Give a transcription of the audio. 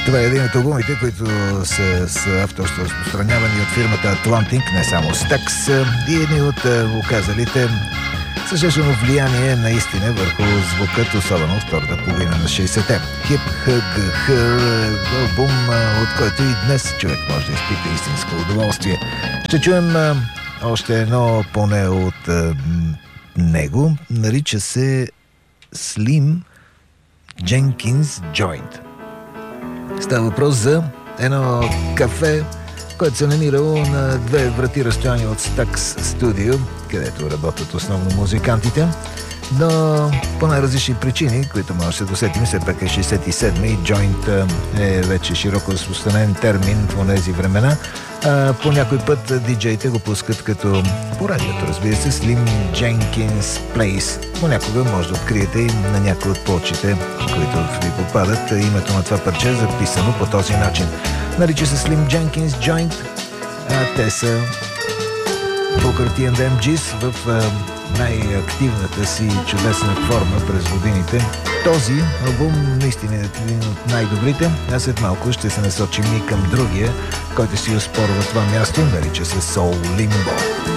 Това е един от албумите, които са с авторство разпространявани от фирмата Atlantic, не само Stax, и едни от оказалите съществено влияние наистина върху звукът, особено втората половина на 60-те. Hip Hug Her, албум, от който и днес човек може да изпита истинско удоволствие. Ще чуем още едно поне от него. Нарича се Slim Jenkins Joint. Става въпрос за едно кафе, което се намирало на 2 врати разстояние от Stax Studio, където работят основно музикантите, но по най-различни причини, които може да се досетим, все пак е 67 и joint е вече широко разпространен термин в тези времена. По някой път диджеите го пускат като по радиото, разбира се, Slim Jenkins Place. Понякога може да откриете и на някои от плочите, които ви попадат, името на това парче е записано по този начин. Нарича се Slim Jenkins Joint, те са Booker T and MGs в най-активната си чудесна форма през годините. Този албум наистина е един от най-добрите, а след малко ще се насочим и към другия, който си оспорва това място, нарича се Soul Limbo.